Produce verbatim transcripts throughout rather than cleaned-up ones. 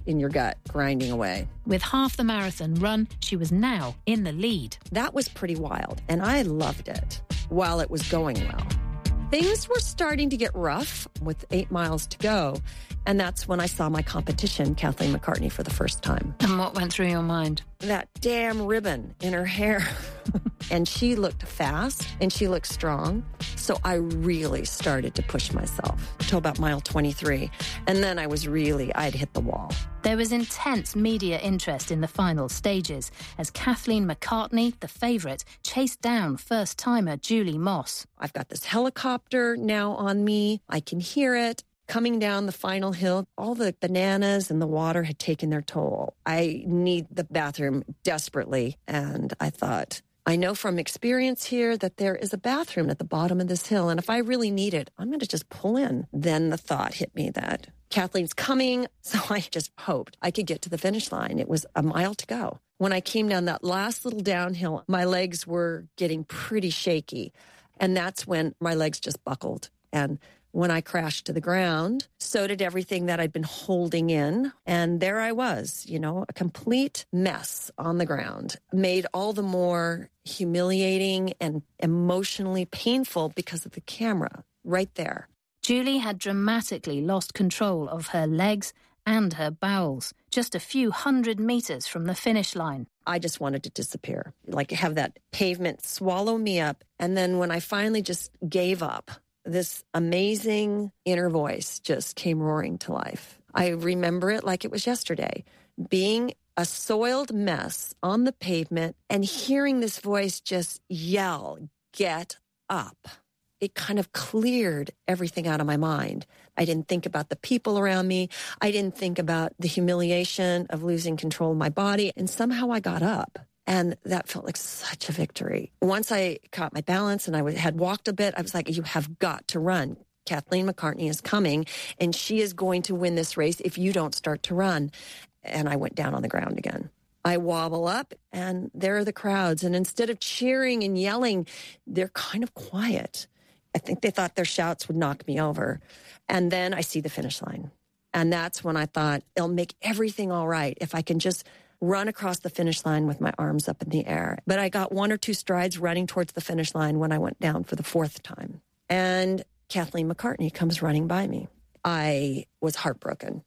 in your gut, grinding away. With half the marathon run, she was now in the lead. That was pretty wild, and I loved it while it was going well. Things were starting to get rough with eight miles to go, and that's when I saw my competition, Kathleen McCartney, for the first time. And what went through your mind? That damn ribbon in her hair. And she looked fast, and she looked strong. So I really started to push myself until about mile twenty-three. And then I was really, I'd hit the wall. There was intense media interest in the final stages as Kathleen McCartney, the favourite, chased down first-timer Julie Moss. I've got this helicopter now on me. I can hear it. Coming down the final hill, all the bananas and the water had taken their toll. I need the bathroom desperately. And I thought, I know from experience here that there is a bathroom at the bottom of this hill. And if I really need it, I'm going to just pull in. Then the thought hit me that Kathleen's coming. So I just hoped I could get to the finish line. It was a mile to go. When I came down that last little downhill, my legs were getting pretty shaky. And that's when my legs just buckled. And when I crashed to the ground, so did everything that I'd been holding in. And there I was, you know, a complete mess on the ground, made all the more humiliating and emotionally painful because of the camera right there. Julie had dramatically lost control of her legs and her bowels, just a few hundred metres from the finish line. I just wanted to disappear, like have that pavement swallow me up. And then when I finally just gave up, this amazing inner voice just came roaring to life. I remember it like it was yesterday, being a soiled mess on the pavement and hearing this voice just yell, "Get up." It kind of cleared everything out of my mind. I didn't think about the people around me. I didn't think about the humiliation of losing control of my body. And somehow I got up. And that felt like such a victory. Once I caught my balance and I had walked a bit, I was like, you have got to run. Kathleen McCartney is coming, and she is going to win this race if you don't start to run. And I went down on the ground again. I wobble up, and there are the crowds. And instead of cheering and yelling, they're kind of quiet. I think they thought their shouts would knock me over. And then I see the finish line. And that's when I thought, it'll make everything all right if I can just run across the finish line with my arms up in the air. But I got one or two strides running towards the finish line when I went down for the fourth time. And Kathleen McCartney comes running by me. I was heartbroken.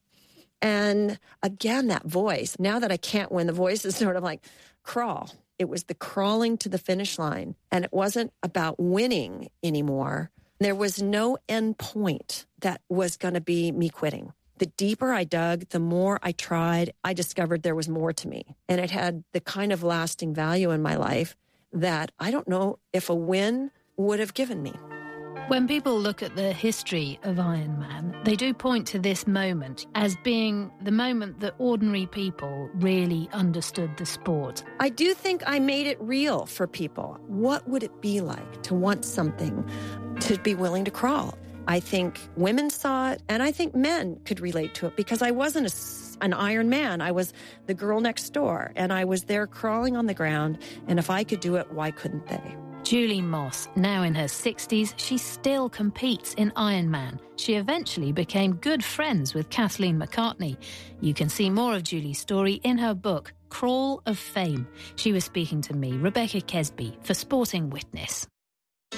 And again, that voice, now that I can't win, the voice is sort of like, crawl. It was the crawling to the finish line. And it wasn't about winning anymore. There was no end point that was going to be me quitting. The deeper I dug, the more I tried, I discovered there was more to me. And it had the kind of lasting value in my life that I don't know if a win would have given me. When people look at the history of Ironman, they do point to this moment as being the moment that ordinary people really understood the sport. I do think I made it real for people. What would it be like to want something, to be willing to crawl? I think women saw it, and I think men could relate to it because I wasn't a, an Iron Man. I was the girl next door, and I was there crawling on the ground, and if I could do it, why couldn't they? Julie Moss, now in her sixties, she still competes in Ironman. She eventually became good friends with Kathleen McCartney. You can see more of Julie's story in her book, Crawl of Fame. She was speaking to me, Rebecca Kesby, for Sporting Witness.